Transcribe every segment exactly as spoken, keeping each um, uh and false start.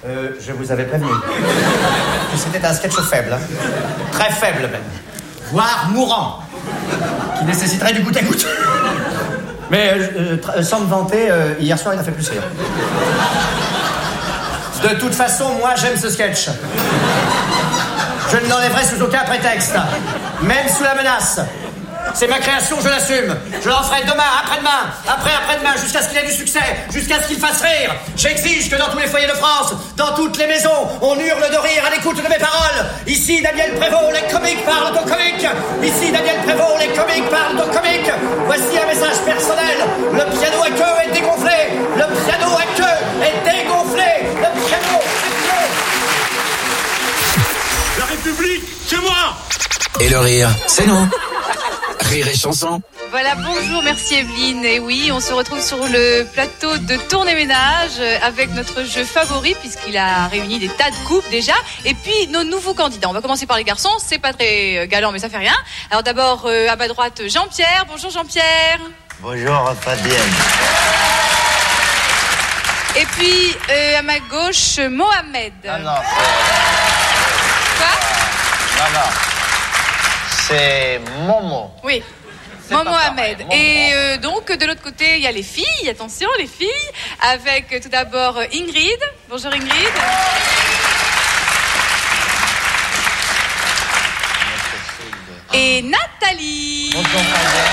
Euh, je vous avais prévenu. Que c'était un sketch faible. Hein. Très faible, même. Voire mourant. Qui nécessiterait du goutte à goutte. Mais euh, euh, sans me vanter, euh, hier soir, il a fait plus rire. De toute façon, moi, j'aime ce sketch. Je ne l'enlèverai sous aucun prétexte. Même sous la menace. C'est ma création, je l'assume. Je l'en ferai demain, après-demain, après-après-demain, jusqu'à ce qu'il ait du succès, jusqu'à ce qu'il fasse rire. J'exige que dans tous les foyers de France, dans toutes les maisons, on hurle de rire à l'écoute de mes paroles. Ici, Daniel Prévost, les comiques parlent aux comiques. Ici, Daniel Prévost, les comiques parlent aux comiques. Voici un message personnel. Le piano à queue est dégonflé. Le piano à queue est dégonflé. Le piano à queue. La République, c'est moi. Et le rire, c'est nous. Rire et chanson. Voilà, bonjour, merci Evelyne. Et oui, on se retrouve sur le plateau de Tourner Ménage avec notre jeu favori puisqu'il a réuni des tas de couples déjà. Et puis nos nouveaux candidats. On va commencer par les garçons. C'est pas très galant, mais ça fait rien. Alors d'abord, euh, à ma droite, Jean-Pierre. Bonjour Jean-Pierre. Bonjour Fabienne. Et puis euh, à ma gauche, Mohamed. Non, non. Quoi ? Non, non. C'est Momo. Oui. C'est Momo pas Ahmed. pareil, Momo. Et euh, donc, de l'autre côté, il y a les filles. Attention, les filles. Avec euh, tout d'abord euh, Ingrid. Bonjour Ingrid. Et Nathalie. Bonjour Fabienne.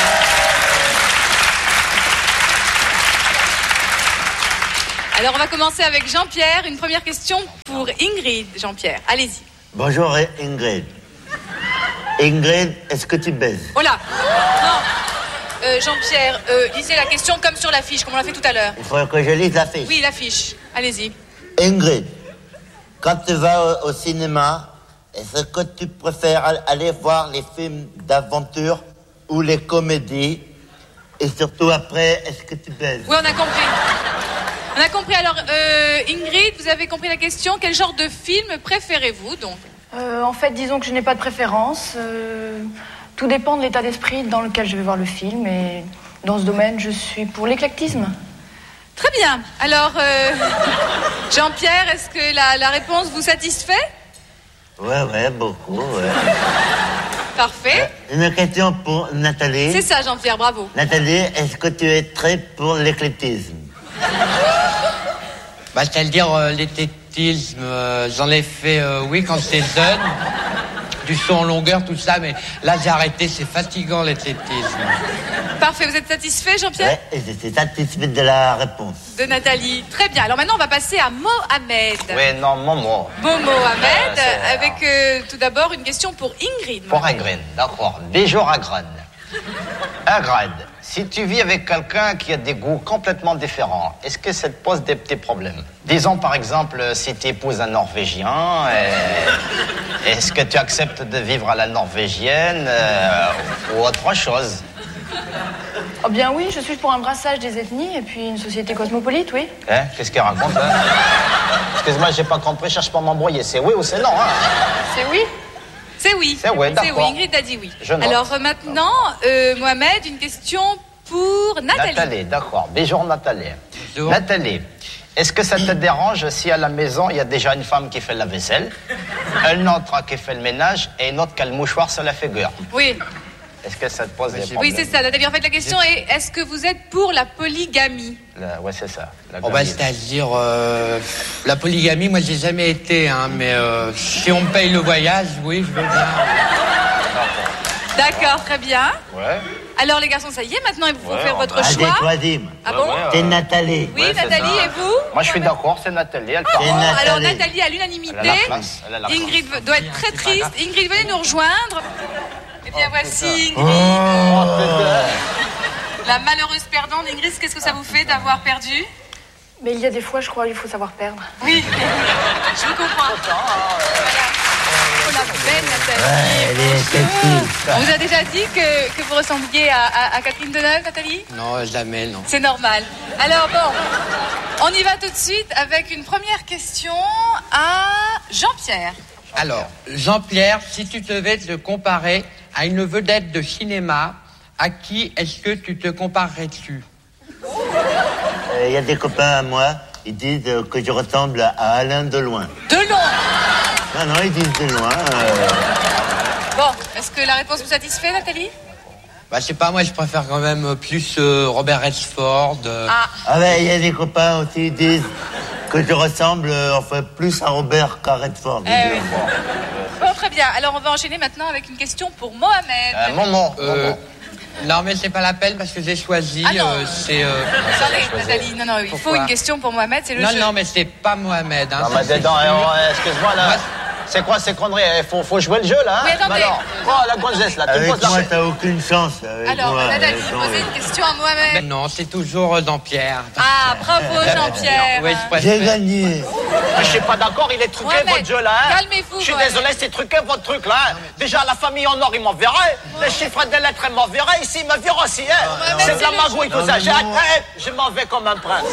Alors, on va commencer avec Jean-Pierre. Une première question pour Ingrid. Jean-Pierre, allez-y. Bonjour Ingrid. Ingrid, est-ce que tu baises? Oh là. Non. Euh, Jean-Pierre, euh, lisez la question comme sur l'affiche, comme on l'a fait tout à l'heure. Il faut que je lise l'affiche. Oui, l'affiche. Allez-y. Ingrid, quand tu vas au, au cinéma, est-ce que tu préfères aller voir les films d'aventure ou les comédies? Et surtout après, est-ce que tu baises? Oui, on a compris. On a compris. Alors, euh, Ingrid, vous avez compris la question. Quel genre de film préférez-vous, donc? Euh, en fait, disons que je n'ai pas de préférence. Euh, tout dépend de l'état d'esprit dans lequel je vais voir le film. Et dans ce domaine, je suis pour l'éclectisme. Très bien. Alors, euh, Jean-Pierre, est-ce que la, la réponse vous satisfait? Ouais, ouais, beaucoup, ouais. Parfait. Euh, une question pour Nathalie. C'est ça, Jean-Pierre, bravo. Nathalie, est-ce que tu es très pour l'éclectisme? Bah, c'est-à-dire euh, l'éclectisme, euh, j'en ai fait, euh, oui, quand j'étais jeune, du saut en longueur, tout ça, mais là j'ai arrêté, c'est fatigant l'éclectisme. Parfait, vous êtes satisfait, Jean-Pierre? Ouais, et je suis satisfait de la réponse. De Nathalie. Très bien. Alors maintenant, on va passer à Mohamed. Oui, non, Momo. Bon, Mohamed, Euh, avec euh, tout d'abord une question pour Ingrid. Pour Ingrid, d'accord. Bonjour Ingrid. Ingrid, si tu vis avec quelqu'un qui a des goûts complètement différents, est-ce que ça te pose des petits problèmes? Disons par exemple, si tu épouses un Norvégien, et... est-ce que tu acceptes de vivre à la norvégienne euh, ou autre chose? Oh bien oui, je suis pour un brassage des ethnies et puis une société cosmopolite, oui. Hein? Qu'est-ce qu'elle raconte hein? Excuse-moi, j'ai pas compris, cherche pas à m'embrouiller. C'est oui ou c'est non hein? C'est oui. C'est oui. C'est oui, d'accord. C'est oui. Ingrid a dit oui. Je note. Alors euh, maintenant, euh, Mohamed, une question pour Nathalie. Nathalie, d'accord. Bonjour Nathalie. Bonjour. Nathalie, est-ce que ça te dérange si à la maison, il y a déjà une femme qui fait la vaisselle, une autre qui fait le ménage et une autre qui a le mouchoir sur la figure? Oui. Est-ce que ça te pose des Oui, problèmes? c'est ça, Nathalie. En fait, la question est, est-ce que vous êtes pour la polygamie? La- Ouais, c'est ça. La Oh, bah, gamine. c'est-à-dire, euh, la polygamie, moi j'ai jamais été, hein, mais euh, si on me paye le voyage, oui, je veux bien. D'accord, très bien. Ouais. Alors les garçons, ça y est, maintenant il faut Ouais, faire on votre va- Allez, choix. troisième. Ah bon? C'est Nathalie. Oui, Ouais, c'est Nathalie, ça. et vous? Moi, je suis d'accord, c'est Nathalie. Elle parle. C'est Nathalie. Alors Nathalie à l'unanimité. Elle a la classe. Elle a la classe. Ingrid doit être très triste. Ingrid, venez nous rejoindre. Eh bien, voici Oh, Ingrid. La malheureuse perdante. Ingrid, qu'est-ce que ça vous fait d'avoir perdu? Mais il y a des fois, je crois, il faut savoir perdre. Oui, je vous comprends. Voilà. Oh, la belle Nathalie. Ouais, elle est sexy. On vous a déjà dit que, que vous ressembliez à, à, à Catherine Deneuve, Nathalie? Non, jamais, non. C'est normal. Alors bon, on y va tout de suite avec une première question à Jean-Pierre. Alors, Jean-Pierre, si tu devais te comparer à une vedette de cinéma, à qui est-ce que tu te comparerais-tu? Il y a des copains à moi ils disent euh, que je ressemble à Alain Delon. Delon. Non, non, ils disent Delon. Euh... Bon, est-ce que la réponse vous satisfait, Nathalie? Bah, je sais pas, moi, je préfère quand même plus euh, Robert Redford. Euh... Ah. Ah ben, il y a des copains aussi qui disent que je ressemble, euh, enfin, plus à Robert qu'à Redford. Eh oui. Bon, très bien. Alors, on va enchaîner maintenant avec une question pour Mohamed. Euh, Maman. Euh, Maman. non, mais c'est pas la peine parce que j'ai choisi. Ah non. euh, c'est. Euh... Attendez, Nathalie, non, non, il Pourquoi faut une question pour Mohamed, c'est le Non, jeu. non, mais c'est pas Mohamed. Hein, Non, mais c'est dedans, sûr. euh, excuse-moi, là. Moi, C'est quoi ces conneries? Il faut, faut jouer le jeu, là. Hein? Oui, attendez. Bah alors, oh, la gonzesse, là, tu me Avec poses la... moi, t'as aucune chance. Avec Alors, moi, Nathalie, avec vous moi. posez une question à Mohamed. Ben non, c'est toujours euh, Jean-Pierre. Ah, bravo, Jean-Pierre. Oui, je J'ai préfère. gagné. Mais je suis pas d'accord, il est truqué, Mohamed, votre jeu, là. Hein? calmez-vous, Je suis Mohamed. désolé, c'est truqué, votre truc, là. Hein? Déjà, la famille en or, ils m'enverraient. Les chiffres des lettres, ils m'enverraient. Ici, ils me virent aussi, hein. Mohamed, C'est de la c'est le magouille, jeu. tout ça. Non, J'ai mais non. arrêté, je m'en vais comme un prince.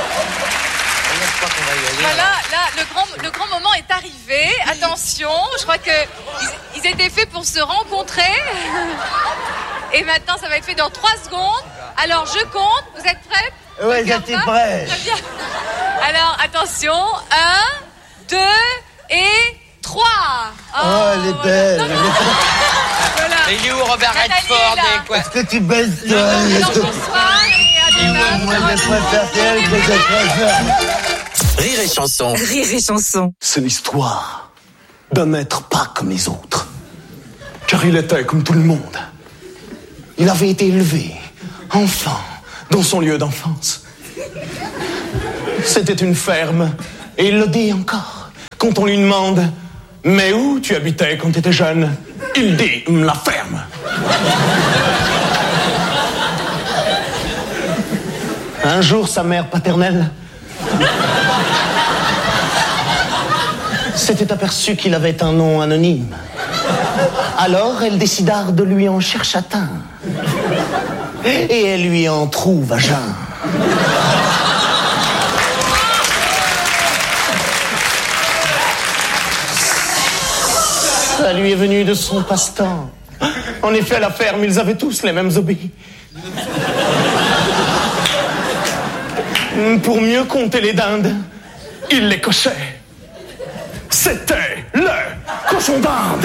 Voilà, là, le grand, le grand moment est arrivé. Attention, je crois que ils, ils étaient faits pour se rencontrer. Et maintenant, ça va être fait dans trois secondes. Alors, je compte. Vous êtes prêts? Ouais, Le cœur j'étais bat? prêt. Très bien. Alors, attention. Un, deux et trois. Oh, elle est belle. Non, non. Voilà. Et il est où Robert Nathalie Redford est là. et quoi? Est-ce que tu baisses toi? Alors, bonsoir et à demain. Moi, je préfère qu'elle que je préfère. Rire et chanson. Rire et chanson. C'est l'histoire d'un être pas comme les autres. Car il était comme tout le monde. Il avait été élevé, enfant, dans son lieu d'enfance. C'était une ferme, et il le dit encore. Quand on lui demande « Mais où tu habitais quand tu étais jeune ?» Il dit « La ferme ». Un jour, sa mère paternelle s'était aperçue qu'il avait un nom anonyme. Alors, elle décida de lui en chercher un. Et elle lui en trouve à jeun. Ça lui est venu de son passe-temps. En effet, à la ferme, ils avaient tous les mêmes hobbies. Pour mieux compter les dindes, il les cochait. C'était le cochon d'Inde.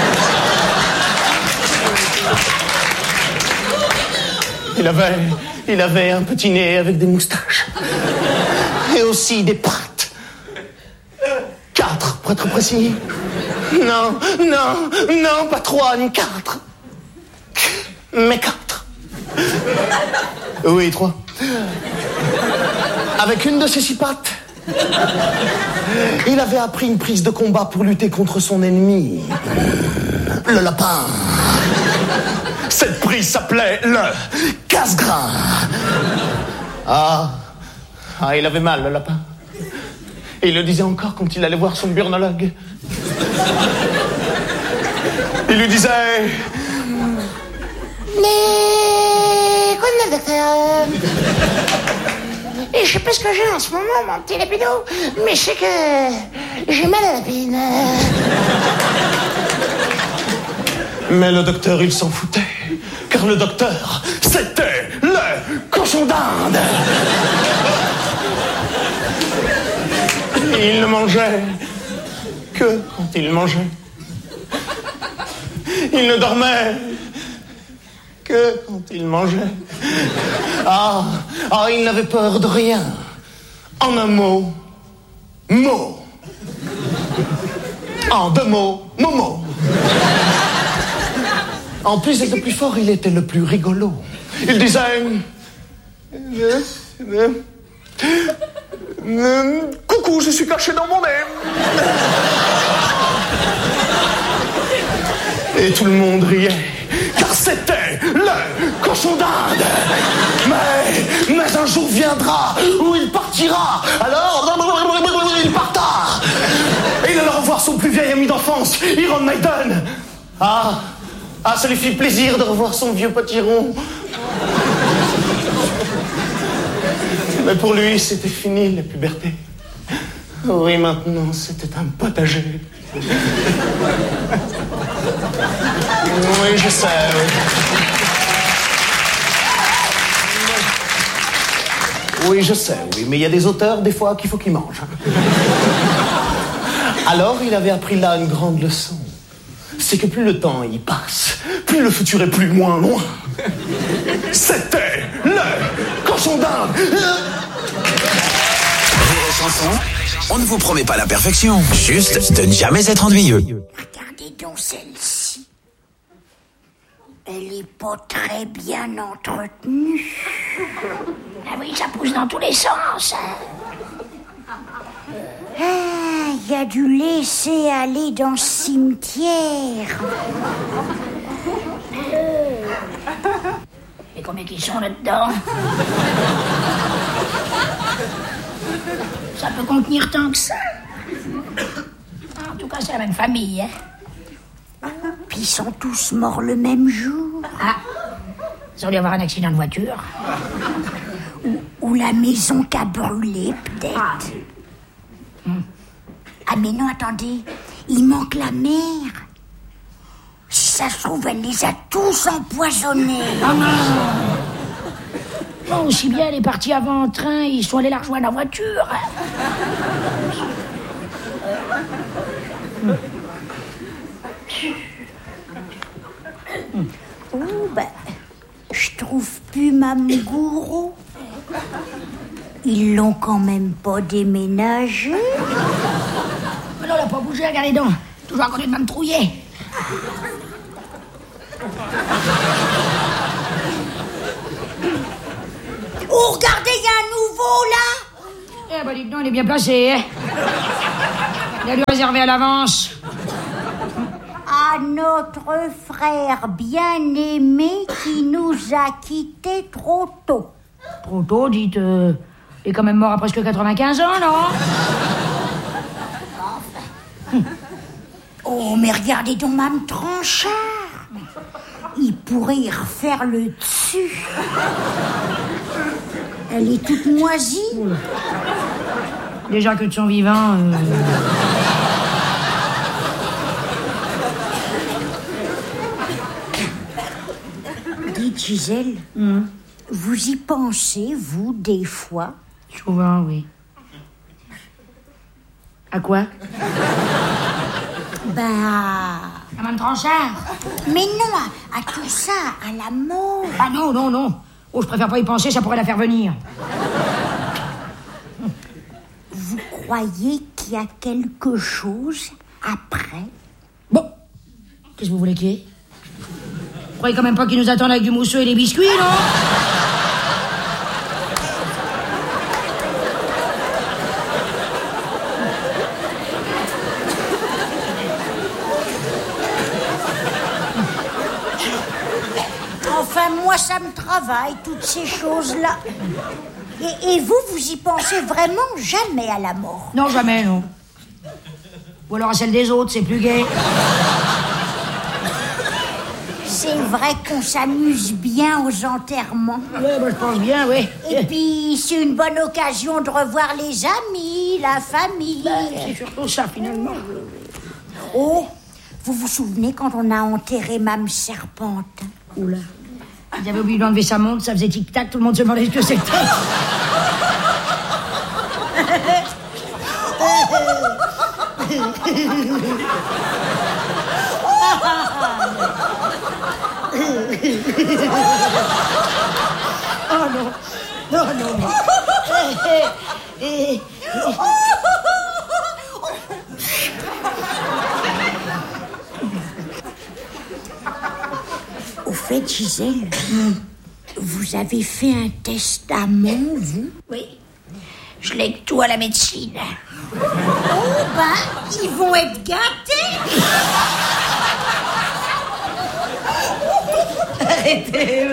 Il avait, il avait un petit nez avec des moustaches. Et aussi des pattes. Quatre, pour être précis. Non, non, non, pas trois, ni quatre. Mais quatre. Oui, trois. Avec une de ses six pattes, il avait appris une prise de combat pour lutter contre son ennemi, le lapin. Cette prise s'appelait le casse-grain. Ah, ah, il avait mal, le lapin. Et il le disait encore quand il allait voir son burnologue. Il lui disait... Mais... Quoi de neuf, docteur? Et je sais pas ce que j'ai en ce moment, mon petit lapido, mais je sais que j'ai mal à la pine. Mais le docteur, il s'en foutait. Car le docteur, c'était le cochon d'Inde. Il ne mangeait que quand il mangeait. Il ne dormait que quand il mangeait. Ah, ah, il n'avait peur de rien. En un mot, mot. En deux mots, momo. En plus d'être le plus fort, il était le plus rigolo. Il disait... Euh, euh, euh, coucou, je suis caché dans mon nez. Et tout le monde riait, car c'était le cochon d'Inde. Mais, mais un jour viendra où il partira. Alors, il parta. Et il allait revoir son plus vieil ami d'enfance, Iron Maiden. Ah, ah, ça lui fit plaisir de revoir son vieux potiron. Mais pour lui, c'était fini, la puberté. Oui, maintenant, c'était un potager. Oui, je sais, oui. Oui, je sais, oui, mais il y a des auteurs, des fois, qu'il faut qu'ils mangent. Alors, il avait appris là une grande leçon. C'est que plus le temps y passe, plus le futur est plus loin, loin. C'était le cochon d'Inde. Rire et chanson, on ne vous promet pas la perfection, juste de ne jamais être ennuyeux. Regardez donc celle-ci. Elle est pas très bien entretenue. Ah oui, ça pousse dans tous les sens. Ah, il y a du laisser aller dans ce cimetière. Et combien qu'ils sont là-dedans? Ça peut contenir tant que ça. En tout cas, c'est la même famille, hein. Puis ils sont tous morts le même jour. Ah, ils ont dû avoir un accident de voiture. Ou, ou la maison qui a brûlé, peut-être. Ah. Hmm. Ah, mais non, attendez, il manque la mère. Si ça se trouve, elle les a tous empoisonnés. Ah non! Non, aussi bien elle est partie avant en train, ils sont allés la rejoindre en voiture. Oh, ben, je trouve plus Mamgourou. Ils l'ont quand même pas déménagé. Mais non, elle a pas bougé, regardez donc. Toujours à côté de Mme Trouillet. Oh, regardez, il y a un nouveau, là. Eh ben, dites donc, il est bien placé, hein. Il a dû réserver à l'avance. À notre frère bien-aimé qui nous a quittés trop tôt. Trop tôt, dites... Euh, il est quand même mort à presque quatre-vingt-quinze ans, non? Enfin. Oh, mais regardez donc Mme Tranchard. Il pourrait y refaire le dessus. Elle est toute moisie. Déjà que de son vivant... Euh... Dites, Gisèle, mmh. Vous y pensez, vous, des fois? Souvent, oui. À quoi? Ben, à... À Mme Tranchard. Mais non, à, à tout ça, à la mort. Ah non, non, non. Oh, je préfère pas y penser, ça pourrait la faire venir. Vous croyez qu'il y a quelque chose après? Bon. Qu'est-ce que vous voulez qu'il y ait? Vous croyez quand même pas qu'ils nous attendent avec du mousseux et des biscuits, non? Enfin, moi, ça me travaille, toutes ces choses-là. Et, et vous, vous y pensez vraiment jamais à la mort? Non, jamais, non. Ou alors à celle des autres, c'est plus gai. C'est vrai qu'on s'amuse bien aux enterrements. Oui, moi je pense bien, oui. Et puis, c'est une bonne occasion de revoir les amis, la famille. Ben, c'est surtout ça, finalement. Oh, vous vous souvenez quand on a enterré Mme Serpente? Oula. Ils avaient oublié d'enlever sa montre, ça faisait tic-tac, tout le monde se demandait ce que c'était. Oh non, non, non, non. Au fait, Gisèle, vous avez fait un testament, vous? Oui, je lègue tout à la médecine. Oh ben, ils vont être gâtés. Arrêtez.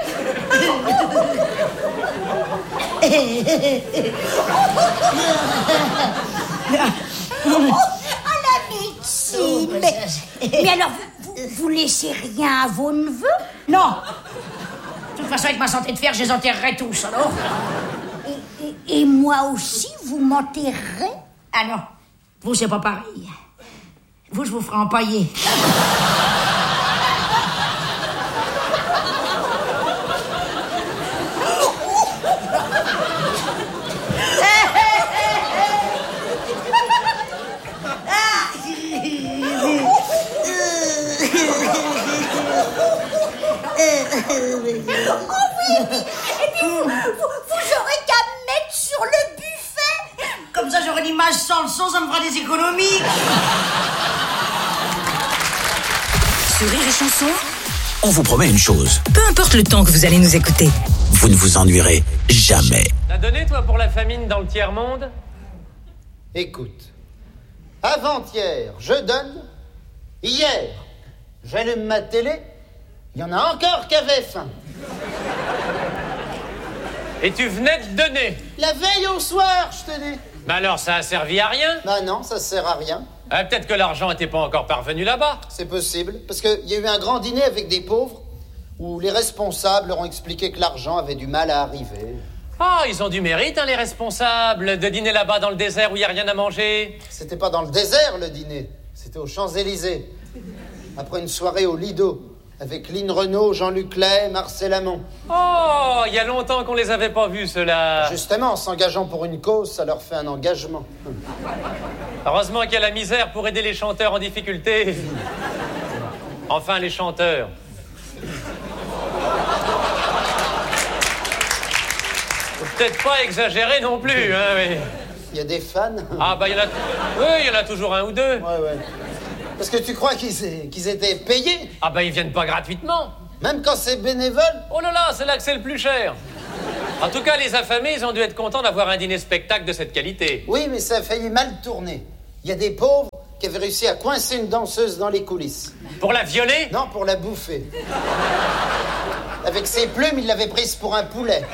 Oh, à la médecine. Mais, mais alors, vous, vous, vous laissez rien à vos neveux? Non. De toute façon, avec ma santé de fer, je les enterrerai tous, alors. Et, et, et moi aussi, vous m'enterrerez? Ah non, vous, c'est pas pareil. Vous, je vous ferai empailler. Comme ça, j'aurai l'image sans le son, ça me fera des économies. Sur Rire et Chanson, on vous promet une chose. Peu importe le temps que vous allez nous écouter, Vous ne vous ennuierez jamais. T'as donné, toi, pour la famine dans le tiers-monde? Écoute, avant-hier, je donne. Hier, j'allume ma télé. Il y en a encore qui avaient faim. Et tu venais de donner? La veille au soir, je te dis. Mais alors, ça a servi à rien? Bah non, ça sert à rien. Ah, peut-être que l'argent n'était pas encore parvenu là-bas. C'est possible, parce qu'il y a eu un grand dîner avec des pauvres où les responsables leur ont expliqué que l'argent avait du mal à arriver. Ah, ils ont du mérite, hein, les responsables, de dîner là-bas dans le désert où il n'y a rien à manger. C'était pas dans le désert, le dîner. C'était aux Champs-Élysées. Après une soirée au Lido, avec Lynn Renault, Jean-Luc Lay, Marcel Amont. Oh, il y a longtemps qu'on les avait pas vus, ceux-là. Justement, en s'engageant pour une cause, ça leur fait un engagement. Heureusement qu'il y a la misère pour aider les chanteurs en difficulté. Enfin, les chanteurs. Faut peut-être pas exagérer non plus, hein, mais... Il y a des fans. Ah, bah, il y en a... Oui, il y en a toujours un ou deux. Ouais, ouais. Parce que tu crois qu'ils qu'ils étaient payés? Ah, bah, ils viennent pas gratuitement. Même quand c'est bénévole? Oh là là, c'est là que c'est le plus cher. En tout cas, les affamés, ils ont dû être contents d'avoir un dîner-spectacle de cette qualité. Oui, mais ça a failli mal tourner. Il y a des pauvres qui avaient réussi à coincer une danseuse dans les coulisses. Pour la violer? Non, pour la bouffer. Avec ses plumes, il l'avait prise pour un poulet.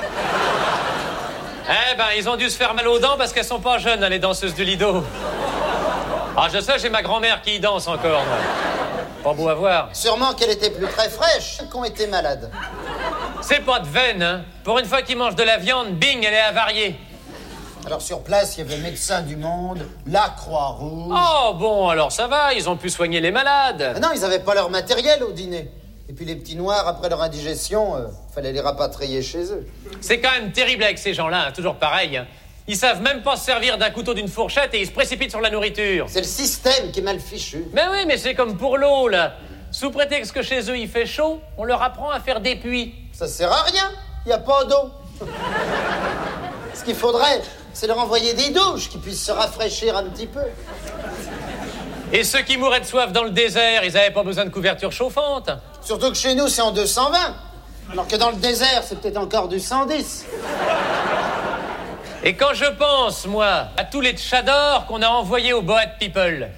Eh ben, ils ont dû se faire mal aux dents parce qu'elles sont pas jeunes, hein, les danseuses du Lido. Ah, je sais, j'ai ma grand-mère qui y danse encore, moi. Pas beau à voir. Sûrement qu'elle était plus très fraîche qu'on était malade. C'est pas de veine, hein. Pour une fois qu'ils mangent de la viande, bing, elle est avariée. Alors sur place, il y avait Médecins du Monde, la Croix-Rouge... Oh, bon, alors ça va, ils ont pu soigner les malades. Ah non, ils avaient pas leur matériel au dîner. Et puis les petits noirs, après leur indigestion, euh, fallait les rapatrier chez eux. C'est quand même terrible avec ces gens-là, hein, toujours pareil. Hein. Ils savent même pas se servir d'un couteau, d'une fourchette et ils se précipitent sur la nourriture. C'est le système qui est mal fichu. Mais oui, mais c'est comme pour l'eau, là. Sous prétexte que chez eux il fait chaud, on leur apprend à faire des puits. Ça sert à rien, il n'y a pas d'eau. Ce qu'il faudrait, c'est leur envoyer des douches qui puissent se rafraîchir un petit peu. Et ceux qui mouraient de soif dans le désert, ils avaient pas besoin de couverture chauffante. Surtout que chez nous, c'est en deux cent vingt. Alors que dans le désert, c'est peut-être encore du cent dix. Et quand je pense, moi, à tous les tchadors qu'on a envoyés aux Boat People...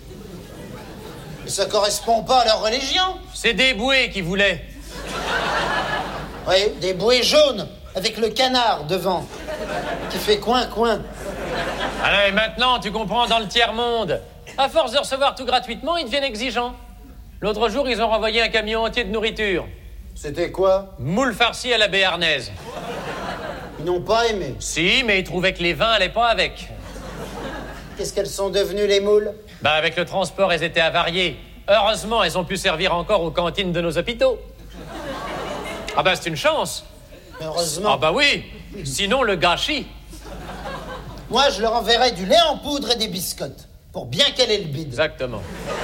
Ça correspond pas à leur religion. C'est des bouées qui voulaient. Oui, des bouées jaunes, avec le canard devant, qui fait coin-coin. Allez, maintenant, tu comprends, dans le tiers-monde, à force de recevoir tout gratuitement, ils deviennent exigeants. L'autre jour, ils ont renvoyé un camion entier de nourriture. C'était quoi? Moules farcies à la béarnaise. Ils n'ont pas aimé. Si, mais ils trouvaient que les vins allaient pas avec. Qu'est-ce qu'elles sont devenues, les moules? Bah, avec le transport, elles étaient avariées. Heureusement, elles ont pu servir encore aux cantines de nos hôpitaux. Ah bah, c'est une chance. Heureusement. Ah bah oui, sinon le gâchis. Moi, je leur enverrai du lait en poudre et des biscottes, pour bien caler le bide. Exactement.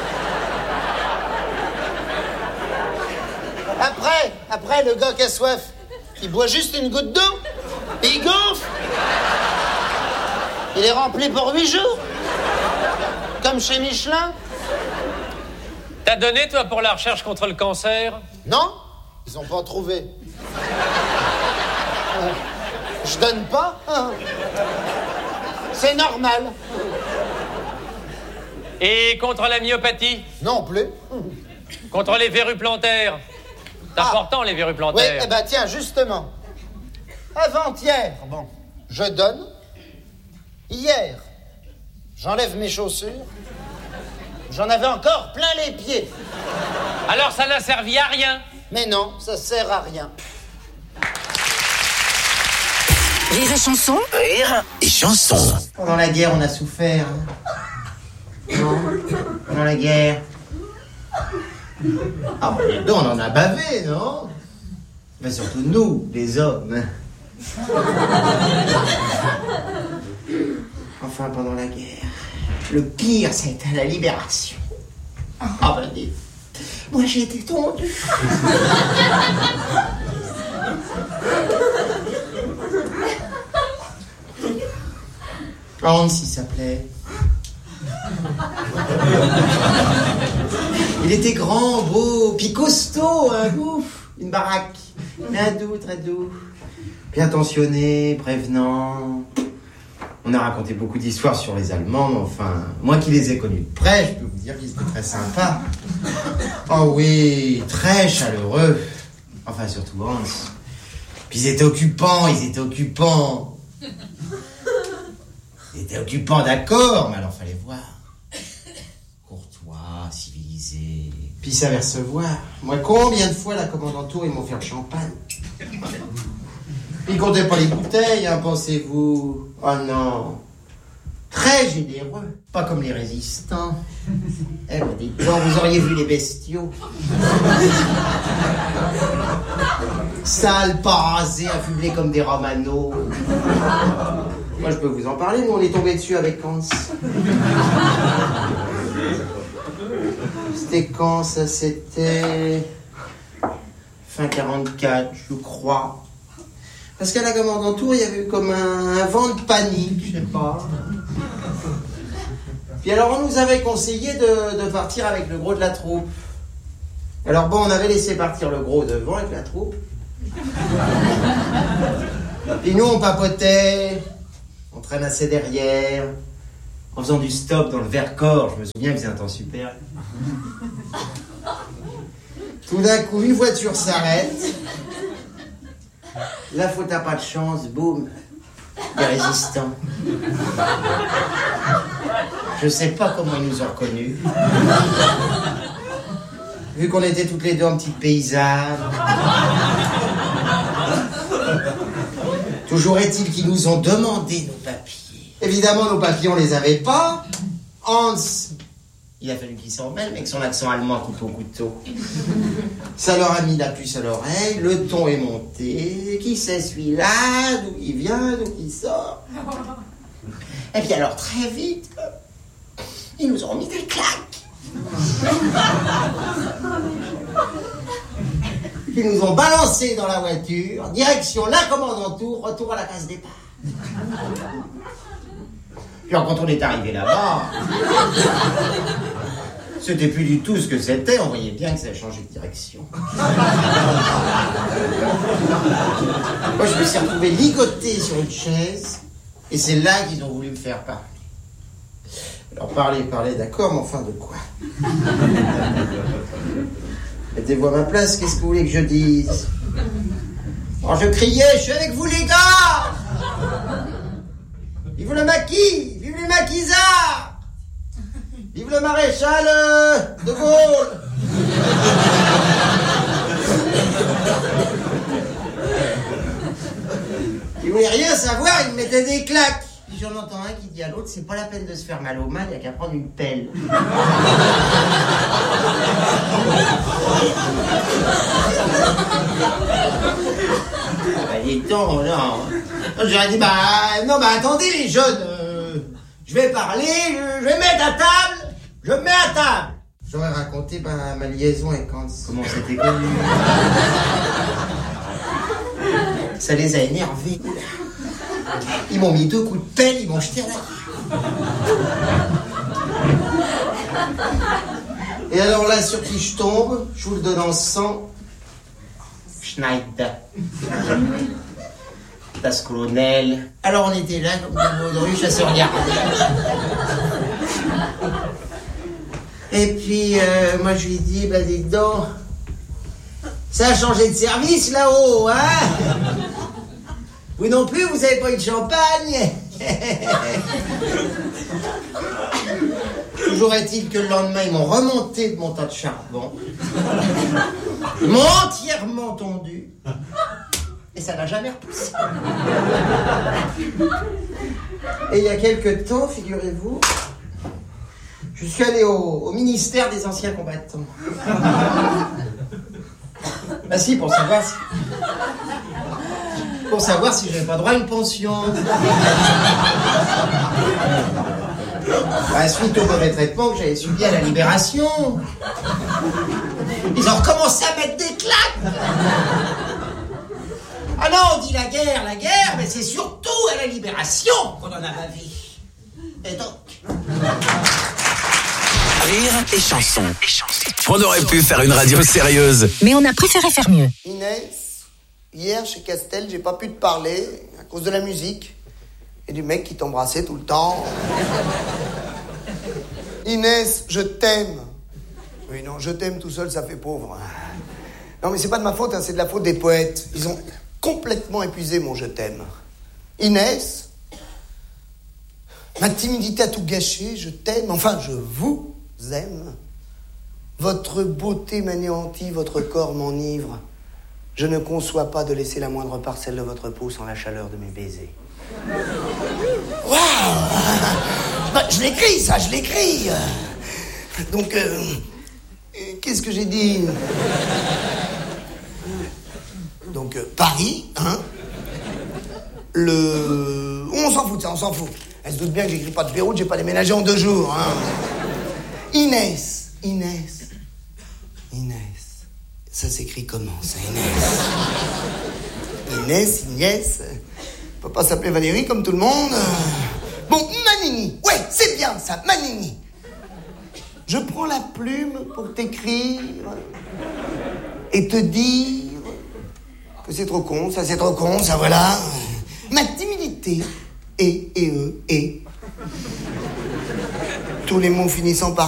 Après, après, le gars qui a soif, il boit juste une goutte d'eau, et il gonfle. Il est rempli pour huit jours. Comme chez Michelin. T'as donné, toi, pour la recherche contre le cancer? Non, ils ont pas trouvé. Euh, je donne pas, hein. C'est normal. Et contre la myopathie? Non plus. Contre les verrues plantaires? C'est ah. important, les verrues plantaires. Oui, eh ben tiens, justement. Avant-hier, bon, je donne. Hier, j'enlève mes chaussures. J'en avais encore plein les pieds. Alors ça n'a servi à rien? Mais non, ça sert à rien. Rire et chanson. Rire et chanson. Pendant la guerre, on a souffert. Non, pendant la guerre. Ah, bah, les deux, on en a bavé, non? Mais surtout nous, les hommes. Enfin, pendant la guerre. Le pire, c'était la libération. Ah, ben, dis. Moi, j'ai été tondu. Hans, il s'appelait. Il était grand, beau, puis costaud, hein, ouf, une baraque. Bien doux, très doux. Bien attentionné, prévenant. On a raconté beaucoup d'histoires sur les Allemands, mais enfin, moi qui les ai connus de près, je peux vous dire qu'ils étaient très sympas. Oh oui, très chaleureux. Enfin, surtout Hans. Puis ils étaient occupants, ils étaient occupants. Ils étaient occupants, d'accord, mais alors fallait voir. Courtois, civilisé. Puis ils savaient recevoir. Moi, combien de fois la commandante Tour, ils m'ont fait le champagne. Ils comptaient pas les bouteilles, hein, pensez-vous. Oh non. Très généreux. Pas comme les résistants. Eh ben, dites donc, vous auriez vu les bestiaux. Sales, pas rasés, affublés comme des romanos. Moi, je peux vous en parler, nous, on est tombé dessus avec Hans. C'était quand, ça? C'était... fin quarante-quatre, je crois. Parce qu'à la commandante Tour, il y avait eu comme un, un vent de panique, je sais pas. Puis alors, on nous avait conseillé de, de partir avec le gros de la troupe. Alors bon, on avait laissé partir le gros devant avec la troupe. Puis nous, on papotait, on traînassait derrière, en faisant du stop dans le Vercors. Je me souviens, il faisait un temps super. Tout d'un coup, une voiture s'arrête. Là, faut t'as pas de chance, boum, des résistants. Je sais pas comment ils nous ont reconnus. Vu qu'on était toutes les deux en petites paysannes. Toujours est-il qu'ils nous ont demandé nos papiers. Évidemment, nos papiers, on les avait pas. Hans, il a fallu qu'il s'en mêle, mais avec son accent allemand couteau couteau. Ça leur a mis la puce à l'oreille, le ton est monté. Qui c'est celui-là? D'où il vient? D'où il sort? Et puis alors, très vite, ils nous ont mis des claques. Ils nous ont balancés dans la voiture, direction la commandante Tour, retour à la case départ. Puis quand on est arrivé là-bas, c'était plus du tout ce que c'était, on voyait bien que ça a changé de direction. Moi, je me suis retrouvé ligoté sur une chaise, et c'est là qu'ils ont voulu me faire parler. Alors, parler, parler, d'accord, mais enfin de quoi? Mettez-vous à ma place, qu'est-ce que vous voulez que je dise? Alors, je criais, je suis avec vous, les gars! Vive le maquis! Vive les maquisards! Vive le maréchal euh, de Gaulle! Il voulait rien savoir, il me mettait des claques. Puis j'en entends un qui dit à l'autre, c'est pas la peine de se faire mal au mal, il n'y a qu'à prendre une pelle. Bah, dis donc, non. J'aurais dit, bah, non, bah, attendez, les jeunes, euh, je vais parler, je, je vais mettre à table, je me mets à table. J'aurais raconté, bah, ma liaison avec Hans, comment c'était connu. Ça les a énervés. Ils m'ont mis deux coups de pelle, ils m'ont jeté à la gueule. Et alors là, sur qui je tombe, je vous le donne en sang. Schneider. Das colonel. Alors on était là, comme des mots de ruche, à se regarder. Et puis, euh, moi je lui dis, bah dites donc, ça a changé de service là-haut, hein? Vous non plus, vous avez pas eu de champagne? Toujours est-il que le lendemain, ils m'ont remonté de mon tas de charbon. Ils m'ont entièrement tondu. Et ça n'a jamais repoussé. Et il y a quelque temps, figurez-vous, je suis allé au, au ministère des anciens combattants. Bah si, pour savoir si... Pour savoir si j'avais pas droit à une pension. Bah, suite au mauvais traitement que j'avais subi à la Libération. Ils ont recommencé à mettre des claques. Ah non, on dit la guerre, la guerre, mais c'est surtout à la Libération qu'on en a ma vie. Et donc... Rire et chanson. On aurait pu faire une radio sérieuse. Mais on a préféré faire mieux. Inès, hier chez Castel, j'ai pas pu te parler à cause de la musique et du mec qui t'embrassait tout le temps. Inès, je t'aime. Oui, non, je t'aime tout seul, ça fait pauvre. Non, mais c'est pas de ma faute, hein, c'est de la faute des poètes. Ils ont complètement épuisé mon je t'aime. Inès, ma timidité a tout gâché, je t'aime, enfin, je vous aime. Votre beauté m'anéantit, votre corps m'enivre. Je ne conçois pas de laisser la moindre parcelle de votre peau sans la chaleur de mes baisers. Waouh! Bah, je l'écris, ça, je l'écris. Donc, euh, qu'est-ce que j'ai dit? Donc, euh, Paris, hein? Le... On s'en fout de ça, on s'en fout. Elle se doute bien que j'écris pas de Beyrouth, j'ai pas déménagé en deux jours, hein? Inès, Inès, Inès. Ça s'écrit comment, ça, Inès? Inès, Inès. Peut pas s'appeler Valérie comme tout le monde. Bon, Manini. Ouais, c'est bien ça, Manini. Je prends la plume pour t'écrire et te dire que c'est trop con, ça c'est trop con, ça voilà. Ma timidité et, et, eux, et. Tous les mots finissant par